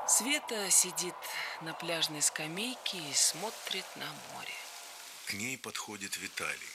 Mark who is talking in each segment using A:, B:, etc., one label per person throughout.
A: Света сидит на пляжной скамейке и смотрит на море.
B: К ней подходит Виталий.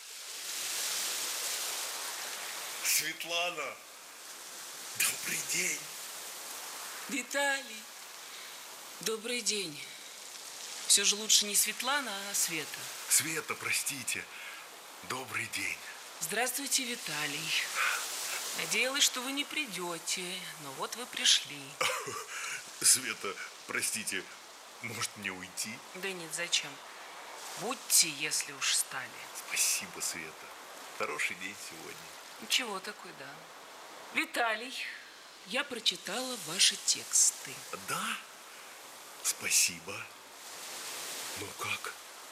B: Светлана, добрый день.
A: Виталий, добрый день. Все же лучше не Светлана, а Света.
B: Света, простите. Добрый день.
A: Здравствуйте, Виталий. Надеялась, что вы не придете, но вот вы пришли.
B: Света, простите, может мне уйти?
A: Да нет, зачем? Будьте, если уж стали.
B: Спасибо, Света. Хороший день сегодня.
A: Ничего такой, да. Виталий, я прочитала ваши тексты.
B: Да? Спасибо. Ну как?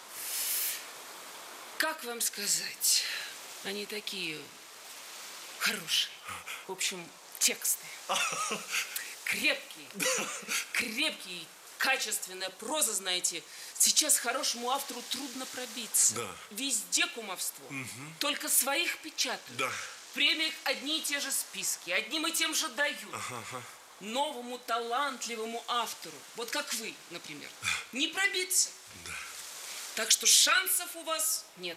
A: Как вам сказать? Они такие хорошие. В общем, тексты. Крепкие. Крепкие, качественная проза, знаете. Сейчас хорошему автору трудно пробиться.
B: Да.
A: Везде кумовство. Только своих печатают.
B: Да.
A: В премиях одни и те же списки, одним и тем же дают. Новому талантливому автору, вот как вы, например, не пробиться.
B: Да.
A: Так что шансов у вас нет.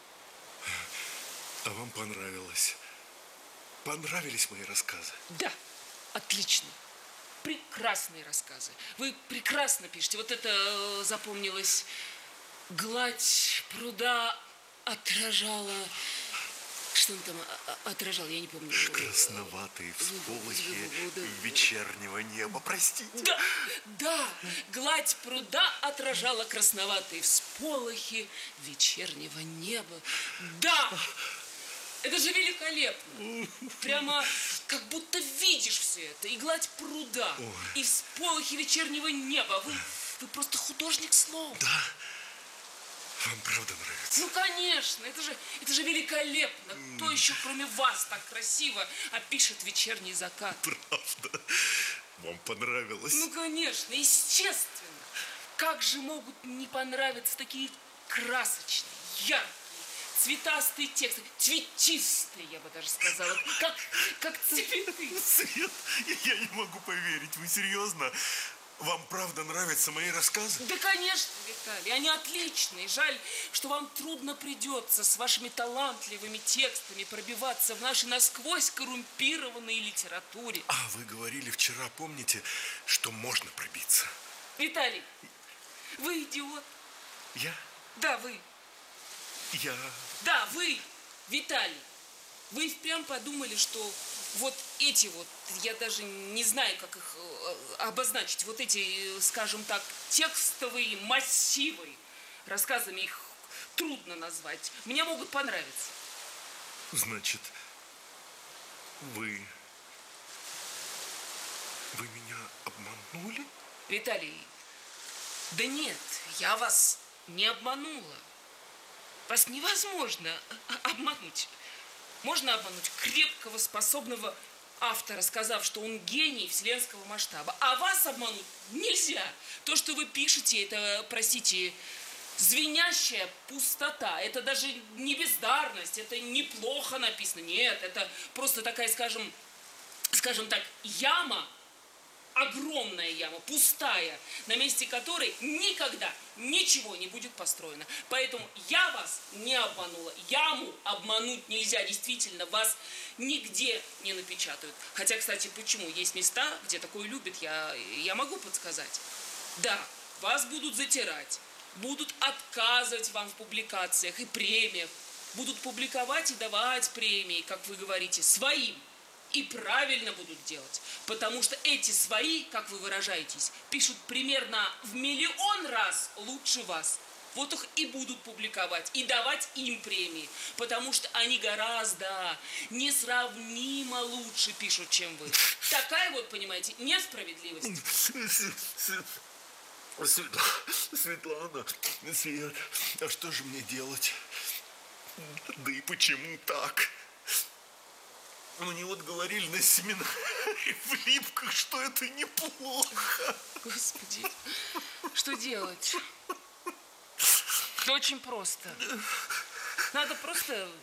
B: А вам понравилось? Понравились мои рассказы?
A: Да, отлично. Прекрасные рассказы. Вы прекрасно пишете. Вот это запомнилось. Гладь пруда отражала... Что он там отражал, я не помню.
B: Красноватые всполохи вечернего неба. Простите.
A: Да, гладь пруда отражала красноватые всполохи вечернего неба. Да, это же великолепно. Прямо как будто видишь все это. И гладь пруда, и всполохи вечернего неба. Вы просто художник слова.
B: Да. Вам правда нравится?
A: Ну, конечно, это же великолепно. Кто еще, кроме вас, так красиво опишет вечерний закат?
B: Правда? Вам понравилось?
A: Ну, конечно, естественно. Как же могут не понравиться такие красочные, яркие, цветастые тексты, цветистые, я бы даже сказала, как цветы.
B: Свет, я не могу поверить, вы серьезно? Вам правда нравятся мои рассказы?
A: Да, конечно, Виталий, они отличные. Жаль, что вам трудно придется с вашими талантливыми текстами пробиваться в нашей насквозь коррумпированной литературе.
B: А вы говорили вчера, помните, что можно пробиться?
A: Виталий, вы идиот.
B: Я?
A: Да, вы.
B: Я?
A: Да, вы, Виталий. Вы впрямь подумали, что вот эти вот, я даже не знаю, как их обозначить, вот эти, скажем так, текстовые массивы, рассказами их трудно назвать, мне могут понравиться.
B: Значит, вы меня обманули?
A: Виталий, да нет, я вас не обманула. Вас невозможно обмануть. Можно обмануть крепкого, способного автора, сказав, что он гений вселенского масштаба. А вас обмануть нельзя. То, что вы пишете, это, простите, звенящая пустота. Это даже не бездарность, это неплохо написано. Нет, это просто такая, скажем так, яма, огромная яма, пустая, на месте которой никогда ничего не будет построено. Поэтому я вас не обманула. Яму обмануть нельзя. Действительно, вас нигде не напечатают. Хотя, кстати, почему? Есть места, где такое любят, я могу подсказать. Да, вас будут затирать, будут отказывать вам в публикациях и премиях, будут публиковать и давать премии, как вы говорите, своим. И правильно будут делать, потому что эти свои, как вы выражаетесь, пишут примерно в 1 000 000 раз лучше вас. Вот их и будут публиковать, и давать им премии, потому что они гораздо несравнимо лучше пишут, чем вы. Такая вот, понимаете, несправедливость.
B: Светлана, Свет, а что же мне делать? Да и почему так? Мне вот говорили на семинаре в Липках, что это неплохо.
A: Господи, что делать? Да очень просто. Надо просто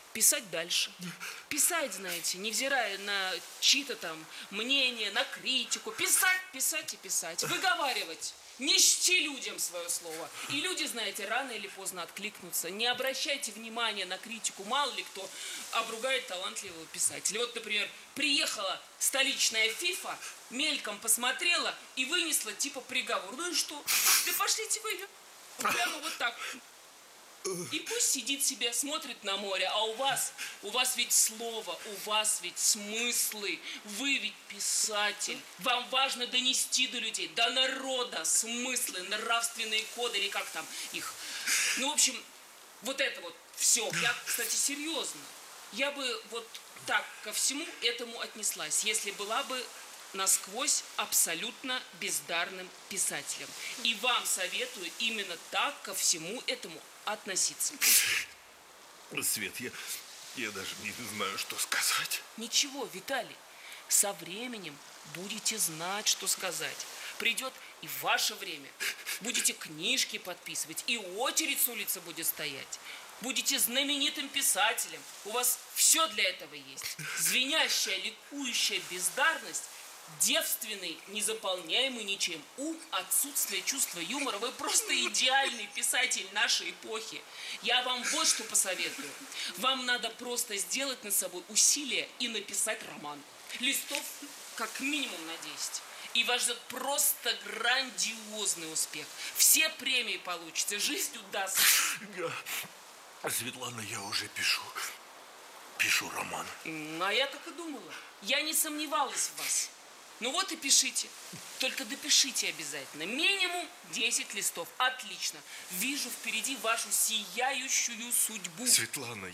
A: писать дальше. Писать, знаете, невзирая на чьи-то там мнения, на критику. Писать, писать и писать. Выговаривать. Нести людям свое слово. И люди, знаете, рано или поздно откликнутся. Не обращайте внимания на критику. Мало ли кто обругает талантливого писателя. Вот, например, приехала столичная ФИФА, мельком посмотрела и вынесла типа приговор. Ну и что? Да пошлите вы ее. Прямо вот так. И пусть сидит себе, смотрит на море, а у вас ведь слово, у вас ведь смыслы, вы ведь писатель. Вам важно донести до людей, до народа смыслы, нравственные коды, или как там их. Ну, в общем, вот это вот все. Я, кстати, серьезно. Я бы вот так ко всему этому отнеслась, если была бы насквозь абсолютно бездарным писателем. И вам советую именно так ко всему этому относиться.
B: Свет, я даже не знаю, что сказать.
A: Ничего, Виталий, со временем будете знать, что сказать. Придет и ваше время. Будете книжки подписывать, и очередь с улицы будет стоять. Будете знаменитым писателем. У вас все для этого есть. Звенящая, ликующая бездарность, девственный, незаполняемый ничем ум, отсутствие чувства юмора. Вы просто идеальный писатель нашей эпохи. Я вам вот что посоветую. Вам надо просто сделать над собой усилие и написать роман. Листов как минимум на 10. И вас ждет просто грандиозный успех. Все премии получите, жизнь удастся.
B: Светлана, я уже пишу роман.
A: А я так и думала. Я не сомневалась в вас. Ну вот и пишите. Только допишите обязательно. Минимум 10 листов. Отлично. Вижу впереди вашу сияющую судьбу.
B: Светлана,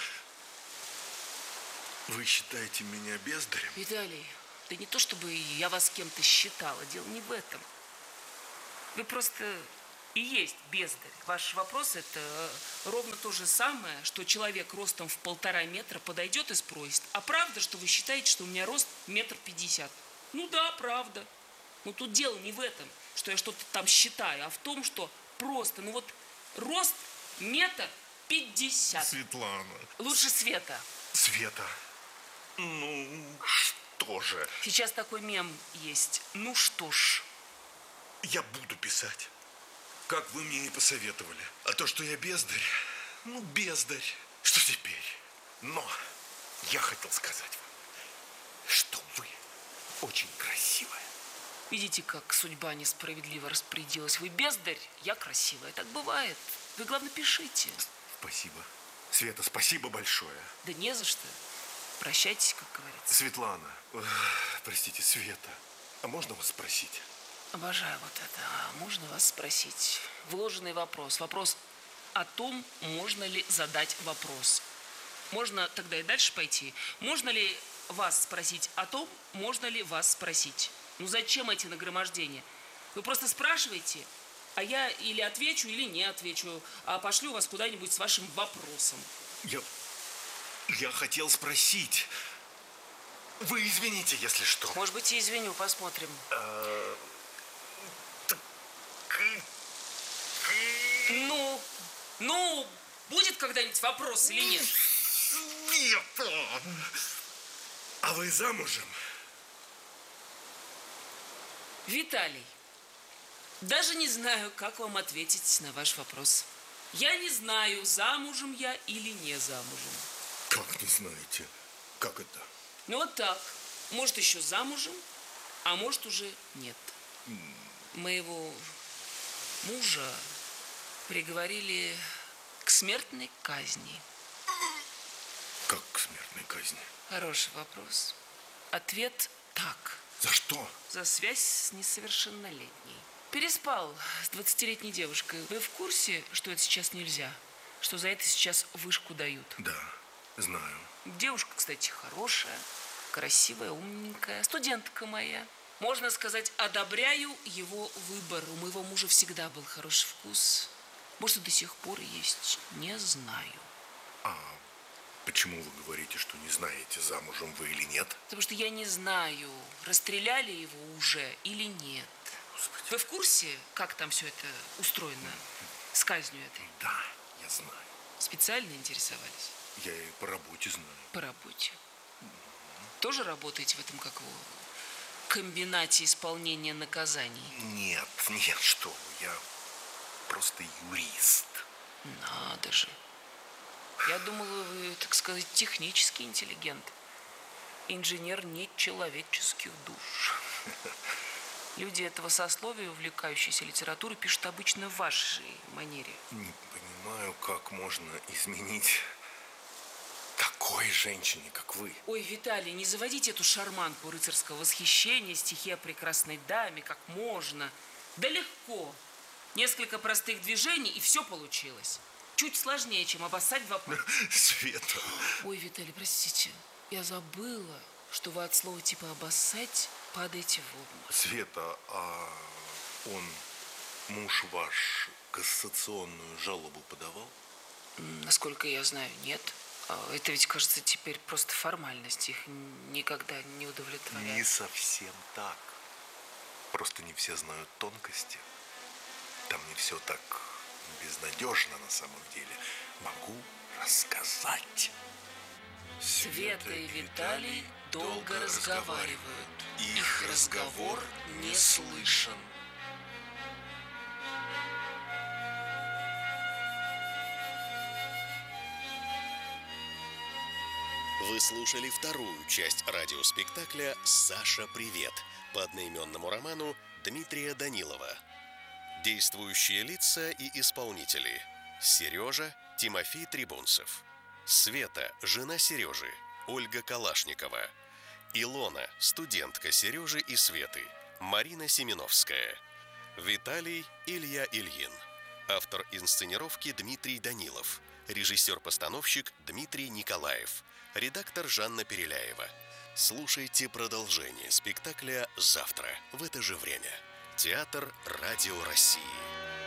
B: Вы считаете меня бездарем?
A: Виталий, да не то чтобы я вас кем-то считала. Дело не в этом. Вы просто и есть бездарь. Ваш вопрос – это ровно то же самое, что человек ростом в 1,5 метра подойдет и спросит: а правда, что вы считаете, что у меня рост 1,50 м? Ну да, правда. Но тут дело не в этом, что я что-то там считаю, а в том, что просто, рост 1,50 м.
B: Светлана.
A: Лучше Света.
B: Света. Ну, что же?
A: Сейчас такой мем есть. Ну что ж.
B: Я буду писать, как вы мне и посоветовали. А то, что я бездарь, бездарь. Что теперь? Но я хотел сказать вам, что вы очень красивая.
A: Видите, как судьба несправедливо распорядилась. Вы бездарь, я красивая. Так бывает. Вы, главное, пишите.
B: Спасибо. Света, спасибо большое.
A: Да не за что. Прощайтесь, как говорится.
B: Светлана, простите, Света, а можно вас спросить?
A: Обожаю вот это. А можно вас спросить? Вложенный вопрос. Вопрос о том, можно ли задать вопрос. Можно тогда и дальше пойти. Можно ли вас спросить о том, можно ли вас спросить? Ну зачем эти нагромождения? Вы просто спрашиваете, а я или отвечу, или не отвечу, а пошлю вас куда-нибудь с вашим вопросом.
B: Я хотел спросить. Вы извините, если что.
A: Может быть, и извиню, посмотрим. Ну, будет когда-нибудь вопрос или нет?
B: Нет. А вы замужем?
A: Виталий, даже не знаю, как вам ответить на ваш вопрос. Я не знаю, замужем я или не замужем.
B: Как не знаете? Как это?
A: Ну вот так. Может, еще замужем, а может, уже нет. Моего мужа приговорили к смертной казни.
B: Как к смертной казни?
A: Хороший вопрос. Ответ – так.
B: За что?
A: За связь с несовершеннолетней. Переспал с 20-летней девушкой. Вы в курсе, что это сейчас нельзя? Что за это сейчас вышку дают?
B: Да, знаю.
A: Девушка, кстати, хорошая, красивая, умненькая, студентка моя. Можно сказать, одобряю его выбор. У моего мужа всегда был хороший вкус. Может, до сих пор есть, не знаю.
B: А почему вы говорите, что не знаете, замужем вы или нет?
A: Потому что я не знаю, расстреляли его уже или нет.
B: Господи.
A: Вы в курсе, как там все это устроено? С казнью этой?
B: Да, я знаю.
A: Специально интересовались?
B: Я и по работе знаю.
A: По работе. Тоже работаете в этом, как его, комбинате исполнения наказаний?
B: Нет, что вы, я просто юрист.
A: Надо же. Я думала, вы, так сказать, технический интеллигент. Инженер нечеловеческих душ. Люди этого сословия, увлекающиеся литературой, пишут обычно в вашей манере.
B: Не понимаю, как можно изменить такой женщине, как вы.
A: Ой, Виталий, не заводите эту шарманку рыцарского восхищения, стихи о прекрасной даме, как можно. Да легко. Несколько простых движений, и все получилось. Чуть сложнее, чем обоссать два пальца.
B: Света.
A: Ой, Виталий, простите, я забыла, что вы от слова типа «обоссать» падаете в обморок.
B: Света, а он, муж ваш, кассационную жалобу подавал?
A: Насколько я знаю, нет. Это ведь, кажется, теперь просто формальность. Их никогда не удовлетворяет.
B: Не совсем так. Просто не все знают тонкости. Там не все так безнадежно на самом деле. Могу рассказать.
A: Света и Виталий долго разговаривают. Их разговор не слышен.
C: Вы слушали вторую часть радиоспектакля «Саша, привет» по одноименному роману Дмитрия Данилова. Действующие лица и исполнители: Сережа – Тимофей Трибунцев, Света – жена Сережи, Ольга Калашникова, Илона – студентка Сережи и Светы, Марина Семеновская, Виталий – Илья Ильин, автор инсценировки Дмитрий Данилов, режиссер-постановщик Дмитрий Николаев, редактор Жанна Переляева. Слушайте продолжение спектакля завтра в это же время. Театр Радио России.